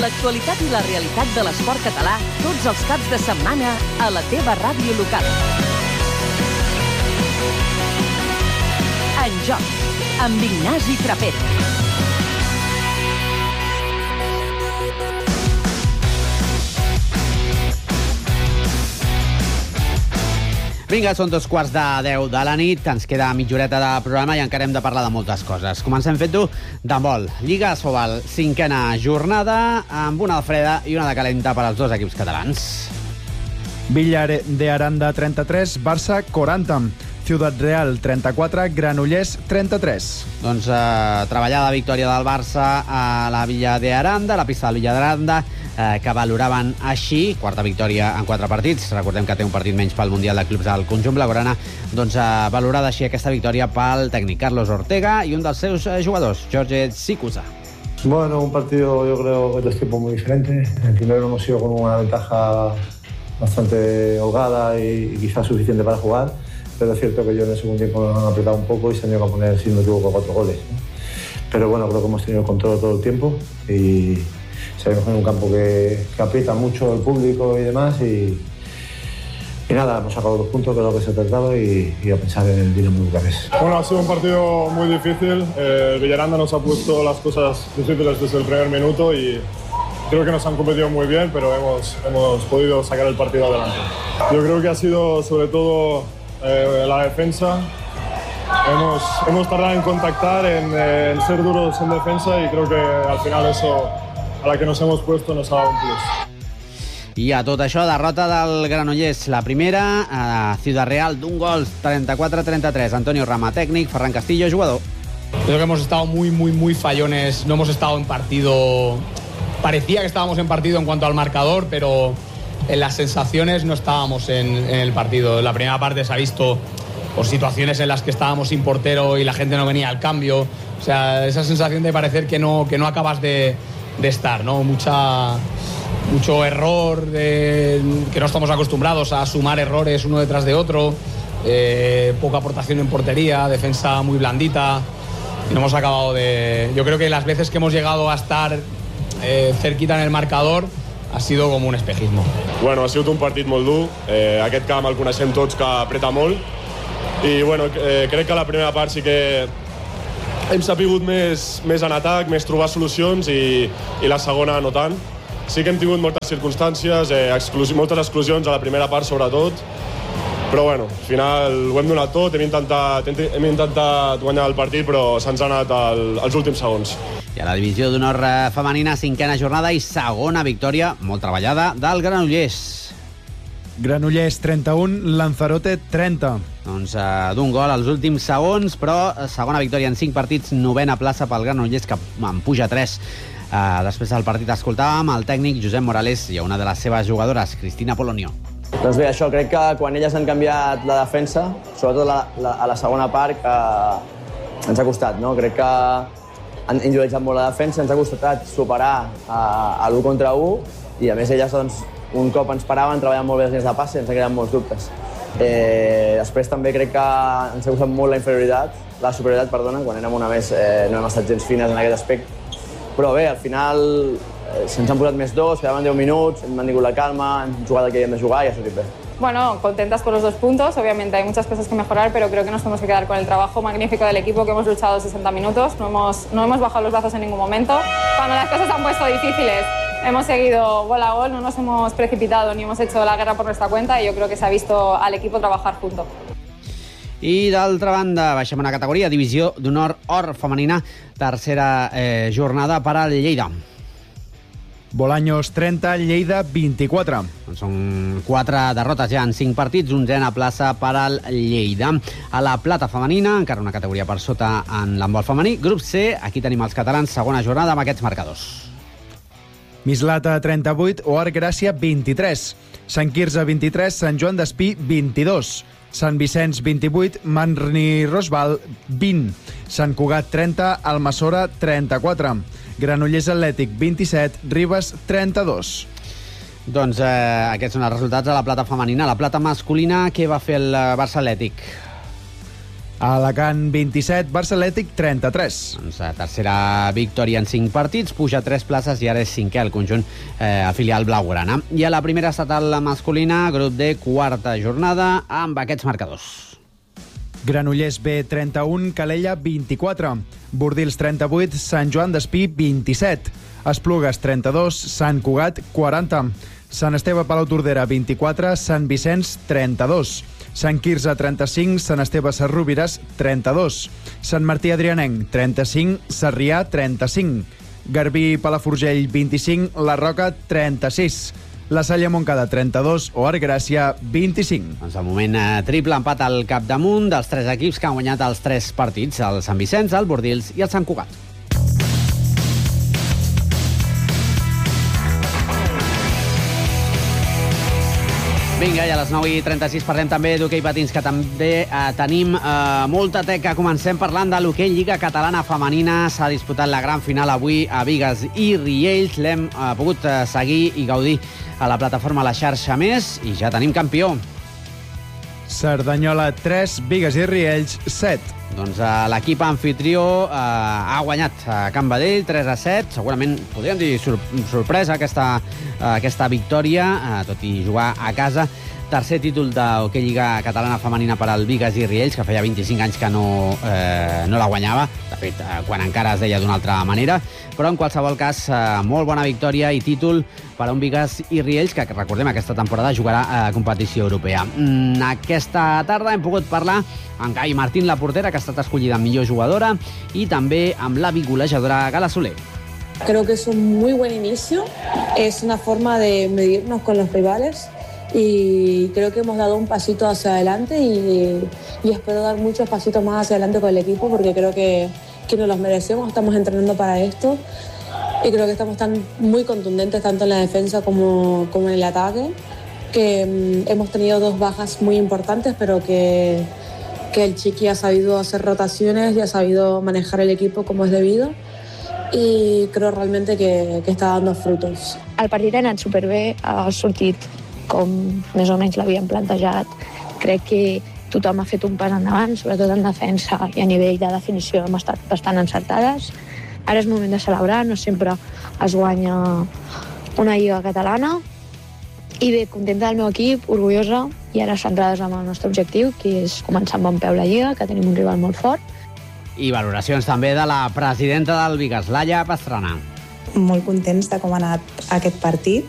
L'actualitat i la realitat de l'esport català tots els caps de setmana a la teva ràdio local. En Joc, amb Ignasi Trapero. Vinga, són 9:45 de la nit, ens queda mitja horeta de programa i encara hem de parlar de moltes coses. Comencem fent-ho d'handbol. Lliga Asobal, 5a jornada, amb una de freda i una de calenta per als dos equips catalans. Villar de Aranda 33, Barça 40. Ciutat Real 34, Granollers 33. Doncs treballada victòria del Barça a la Villa de Aranda, a la pista de la Villa d'Aranda, que valoraven així, quarta victòria en 4 partits. Recordem que té un partit menys pel Mundial de Clubs del conjunt blaugrana. Doncs valorada així aquesta victòria pel tècnic Carlos Ortega i un dels seus jugadors, Jorge Sikusa. Bueno, un partido yo creo que dos tiempos muy diferentes. El primero hemos ido con una ventaja bastante holgada y quizás suficiente para jugar, pero es cierto que yo en el segundo tiempo nos han apretado un poco y se han tenido que poner, si no me equivoco, 4 goles, ¿no? Pero bueno, creo que hemos tenido control todo el tiempo y sabemos en un campo que aprieta mucho el público y demás y nada, hemos sacado 2 puntos, que es lo que se trataba y a pensar en el Dinamo Bucarest. Bueno, ha sido un partido muy difícil. Villaranda nos ha puesto las cosas difíciles desde el primer minuto y creo que nos han competido muy bien, pero hemos podido sacar el partido adelante. Yo creo que ha sido sobre todo la defensa. Hemos tardado en contactar, en ser duros en defensa y creo que al final eso, a la que nos hemos puesto, nos ha dado un plus. I a tot això, derrota del Granollers, la primera a Ciudad Real, d'un gol, 34-33. Antonio Rama, técnic, Ferran Castillo, jugador. Creo que hemos estado muy fallones, no hemos estado en partido. Parecía que estábamos en partido en cuanto al marcador, pero en las sensaciones no estábamos en el partido. En la primera parte se ha visto por situaciones en las que estábamos sin portero y la gente no venía al cambio. O sea, esa sensación de parecer que no acabas de estar, ¿no? Mucho error, que no estamos acostumbrados a sumar errores uno detrás de otro, poca aportación en portería, defensa muy blandita. Y no hemos acabado de... Yo creo que las veces que hemos llegado a estar cerquita en el marcador ha sido como un espejismo. Bueno, ha sigut un partit molt dur. Aquest camp el coneixem tots, que apreta molt. I bueno, crec que la primera part sí que hem sapigut més en atac, més trobar solucions i la segona no tant. Sí que hem tingut moltes circumstàncies, moltes exclusions a la primera part sobretot, però bueno, al final ho hem donat tot, hem intentat guanyar el partit, però se'ns ha anat als últims segons. I a la divisió d'honor femenina, 5a jornada i segona victòria, molt treballada, del Granollers. Granollers 31, Lanzarote 30. Doncs d'un gol als últims segons, però segona victòria en 5 partits, 9a plaça pel Granollers, que en puja 3. Després del partit escoltàvem el tècnic Josep Morales i una de les seves jugadores, Cristina Polonio. Doncs bé, això, crec que quan elles han canviat la defensa, sobretot a la segona part, que ens ha costat, no? Crec que han individualitzat molt la defensa, ens ha costat superar a l'1 contra 1 i a més elles, doncs, un cop ens paraven, treballaven molt bé les línies de passe i ens han creat molts dubtes. Després també crec que ens ha costat molt la superioritat, quan érem una més, no hem estat gens fines en aquest aspecte. Però bé, al final se'ns han posat més 2, quedaven 10 minuts, hem mantingut la calma, hem jugat el que havíem de jugar y ha sortit bé. Bueno, contentas con los 2 puntos. Obviamente hay muchas cosas que mejorar, pero creo que nos tenemos que quedar con el trabajo magnífico del equipo, que hemos luchado 60 minutos. No hemos bajado los brazos en ningún momento. Cuando las cosas se han puesto difíciles, hemos seguido gol a gol, no nos hemos precipitado ni hemos hecho la guerra por nuestra cuenta y yo creo que se ha visto al equipo trabajar junto. I d'altra banda, baixem una categoria, divisió d'honor or femenina, tercera jornada per al Lleida. Bolaños 30, Lleida 24. Són 4 derrotes ja en 5 partits, 11a plaça per al Lleida. A la plata femenina, encara una categoria per sota en l'handbol femení. Grup C, aquí tenim els catalans, segona jornada amb aquests marcadors. Mislata 38, Oar Gràcia 23. Sant Quirze 23, Sant Joan d'Espí 22. Sant Vicenç 28, Manrni Rosval 20. Sant Cugat 30, Almassora 34. Granollers Atlètic 27, Ribes 32. Doncs aquests són els resultats a la plata femenina. A la plata masculina, què va fer el Barça Atlètic? Alacant 27, Barça Atlètic 33. Doncs la tercera victòria en 5 partits, puja 3 places i ara és 5è al conjunt filial blaugrana. I a la primera estatal masculina, grup D, quarta jornada, amb aquests marcadors. Granollers B 31, Calella 24, Bordils 38, Sant Joan d'Espí 27, Esplugues 32, Sant Cugat 40, Sant Esteve Palau Tordera 24, Sant Vicenç 32, Sant Quirze 35, Sant Esteve Sarrovires 32, Sant Martí Adrianenc 35, Sarrià 35, Garbí Palafrugell 25, La Roca 36, La Salle Montcada 32 o Artgràcia 25. Doncs de moment triple empat al capdamunt dels 3 equips que han guanyat els 3 partits, el Sant Vicenç, el Bordils i el Sant Cugat. Vinga, i a les 9:36 parlem també d'hoquei patins, que també tenim molta teca. Comencem parlant de l'hoquei Lliga Catalana Femenina. S'ha disputat la gran final avui a Bigues i Riells. L'hem pogut seguir i gaudir a la plataforma La Xarxa Més i ja tenim campió. Cerdanyola 3, Bigues i Riells 7. Doncs l'equip anfitrió ha guanyat a Can Badell 3-7. Segurament podríem dir sorpresa aquesta victòria, tot i jugar a casa. Tercer títol d'hoquei Lliga Catalana Femenina per al Bigues i Riells, que feia 25 anys que no la guanyava. De fet, quan encara es deia d'una altra manera. Però en qualsevol cas, molt bona victòria i títol per a un Bigues i Riells, que recordem aquesta temporada jugarà a competició europea. Aquesta tarda hem pogut parlar amb Gai Martín, la portera, que ha estat escollida millor jugadora, i també amb la golejadora Gala Soler. Creo que es un muy buen inicio, es una forma de medirnos con los rivales y creo que hemos dado un pasito hacia adelante y espero dar muchos pasitos más hacia adelante con el equipo porque creo que nos los merecemos, estamos entrenando para esto y creo que estamos muy contundentes tanto en la defensa como en el ataque, que hemos tenido 2 bajas muy importantes, pero que el Chiqui ha sabido hacer rotaciones y ha sabido manejar el equipo como es debido i crec realment que està dando frutos. El partit ha anat superbé, ha sortit com més o menys l'havíem plantejat. Crec que tothom ha fet un pas endavant, sobretot en defensa i a nivell de definició hem estat bastant encertades. Ara és moment de celebrar, no sempre es guanya una lliga catalana. I bé, contenta del meu equip, orgullosa i ara centrades en el nostre objectiu, que és començar amb bon peu la lliga, que tenim un rival molt fort. I valoracions també de la presidenta del Bigues, Laia Pastrana. Molt contents de com ha anat aquest partit,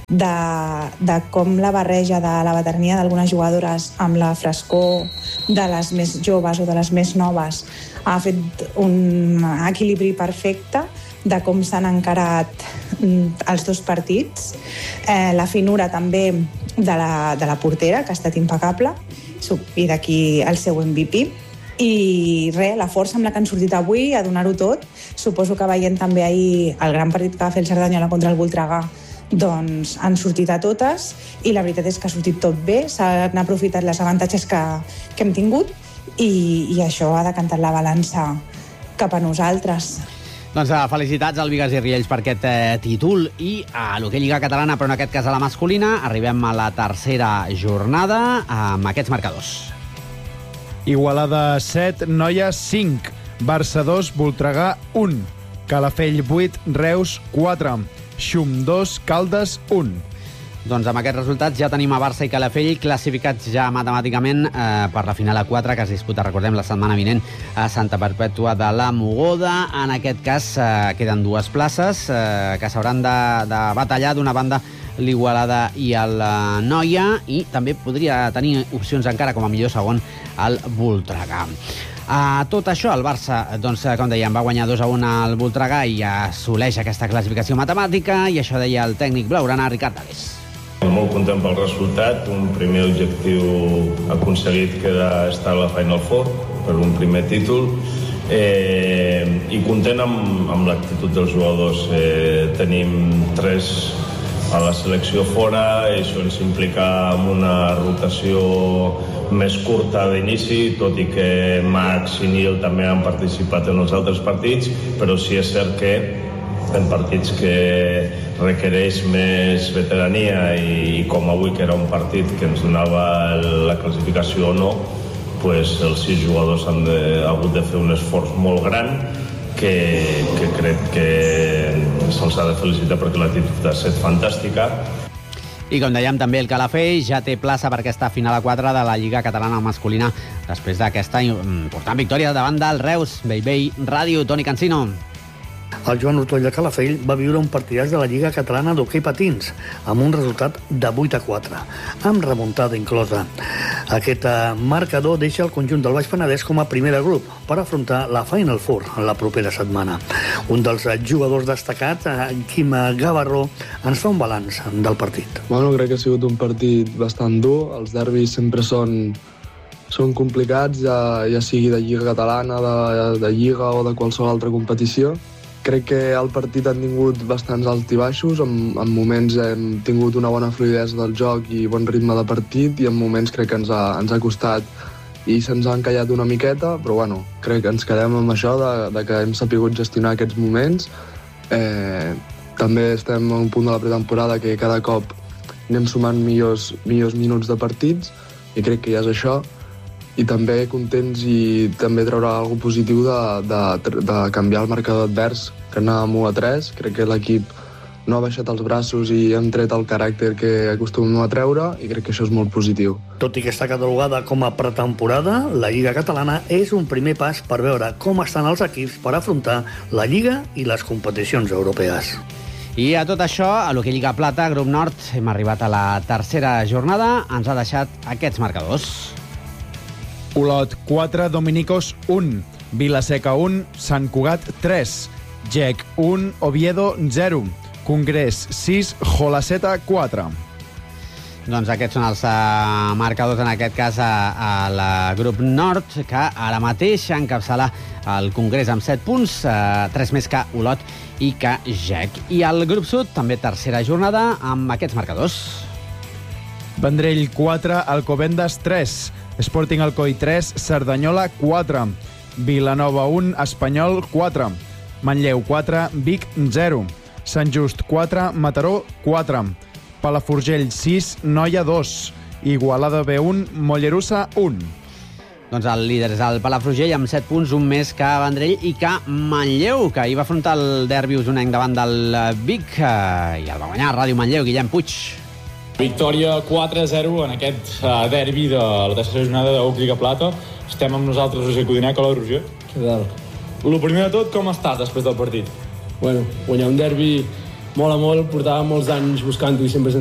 de com la barreja de la veterania d'algunes jugadores amb la frescor de les més joves o de les més noves ha fet un equilibri perfecte de com s'han encarat els 2 partits. La finura també de la portera, que ha estat impecable, i d'aquí el seu MVP. I res, la força amb la que han sortit avui, a donar-ho tot. Suposo que veient també ahir el gran partit que va fer el Cerdanyola contra el Voltregà, doncs han sortit a totes i la veritat és que ha sortit tot bé, s'han aprofitat les avantatges que hem tingut i això ha decantat la balança cap a nosaltres. Doncs felicitats al Bigues i Riells per aquest títol i a l'hoquei Lliga Catalana, però en aquest cas a la masculina. Arribem a la tercera jornada amb aquests marcadors. Igualada 7, Noia 5, Barça 2, Voltregà 1, Calafell 8, Reus 4, Xum 2, Caldes 1. Doncs amb aquests resultats ja tenim a Barça i Calafell classificats ja matemàticament per la final A4 que es disputa, recordem, la setmana vinent a Santa Perpètua de la Mogoda. En aquest cas queden 2 places que s'hauran de batallar. D'una banda l'Igualada i el Noia, i també podria tenir opcions encara com a millor segon el Voltregà. A tot això, el Barça, doncs, com dèiem, va guanyar 2-1 al Voltregà i assoleix aquesta classificació matemàtica, i això deia el tècnic blaugrana, Ricard Alés. Molt content pel resultat. Un primer objectiu aconseguit, que era estar a la Final Four per un primer títol, i content amb l'actitud dels jugadors. Tenim 3 a la selecció fora, això ens implica amb una rotació més curta d'inici, tot i que Max i Nil també han participat en els altres partits, però sí és cert que en partits que requereix més veterania, i com avui, que era un partit que ens donava la classificació o no, els 6 jugadors han hagut de fer un esforç molt gran que crec que se'ls ha de felicitar perquè l'actitud ha estat fantàstica. I com dèiem, també el Calafell ja té plaça per aquesta final a 4 de la Lliga Catalana Masculina després d'aquesta important victòria davant del Reus. Bei, ràdio, Toni Cancino. El Joan Ortoll de Calafell va viure un partidàs de la Lliga Catalana d'Hoquei Patins amb un resultat de 8-4, amb remuntada inclosa. Aquest marcador deixa el conjunt del Baix Penedès com a primer de grup per afrontar la Final Four la propera setmana. Un dels jugadors destacats, Quim Gavarró, ens fa un balanç del partit. Bueno, crec que ha sigut un partit bastant dur. Els derbis sempre són complicats, ja sigui de Lliga Catalana, de Lliga o de qualsevol altra competició. Crec que el partit ha tingut bastants alts i baixos, en moments hem tingut una bona fluïdesa del joc i bon ritme de partit, i en moments crec que ens ha costat i se'ns ha encallat una miqueta, però bueno, crec que ens quedem amb això de que hem sapigut gestionar aquests moments. També estem en un punt de la pretemporada que cada cop anem sumant millors minuts de partits, i crec que ja és això. I també contents i també treure alguna cosa positiu de canviar el marcador advers, que anàvem 1-3. Crec que l'equip no ha baixat els braços i hem tret el caràcter que acostumem a treure, i crec que això és molt positiu. Tot i que està catalogada com a pretemporada, la Lliga Catalana és un primer pas per veure com estan els equips per afrontar la Lliga i les competicions europees. I a tot això, a l'Hoquei Lliga Plata, Grup Nord, hem arribat a la tercera jornada. Ens ha deixat aquests marcadors. Olot 4, Dominicos 1, Vilaseca 1, Sant Cugat 3, GEC 1, Oviedo 0, Congrés 6, Jolaceta 4. Doncs aquests són els marcadors, en aquest cas, a la Grup Nord, que ara mateix encapçala el Congrés amb 7 punts, 3 més que Olot i que GEC. I al Grup Sud, també tercera jornada, amb aquests marcadors. Vendrell 4, Alcobendas 3, Sporting Alcoi 3, Cerdanyola 4, Vilanova 1, Espanyol 4, Manlleu 4, Vic 0, Sant Just 4, Mataró 4, Palafrugell 6, Noia 2, Igualada B1, Mollerussa 1. Doncs el líder és el Palafrugell amb 7 punts, un més que Vendrell i que Manlleu, que ahir va afrontar el derbi usonenc davant del Vic i el va guanyar Ràdio Manlleu, Guillem Puig. Victòria 4-0 en aquest derbi de la tercera jornada de Lliga Plata. Estem amb nosaltres, Roger Codinec. Hola, Roger. Què tal? El primer de tot, com estàs després del partit? Bueno, guanyar un derbi mola molt, portava molts anys buscant-ho i sempre